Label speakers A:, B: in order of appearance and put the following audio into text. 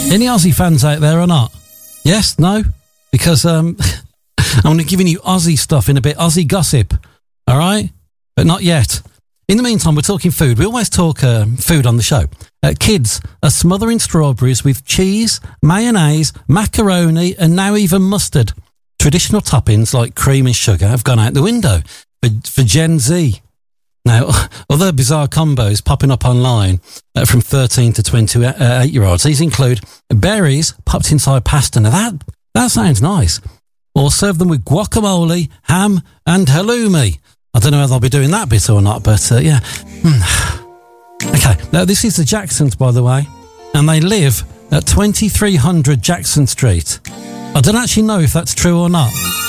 A: Any Aussie fans out there or not? Yes? No? Because I'm going to be giving you Aussie stuff in a bit, Aussie gossip. All right? But not yet. In the meantime, we're talking food. We always talk food on the show. Kids are smothering strawberries with cheese, mayonnaise, macaroni, and now even mustard. Traditional toppings like cream and sugar have gone out the window for Gen Z. Now, other bizarre combos popping up online from 13 to 28-year-olds. These include berries popped inside pasta. Now, that sounds nice. Or serve them with guacamole, ham, and halloumi. I don't know whether I'll be doing that bit or not, but yeah. Okay, now this is the Jacksons, by the way, and they live at 2300 Jackson Street. I don't actually know if that's true or not.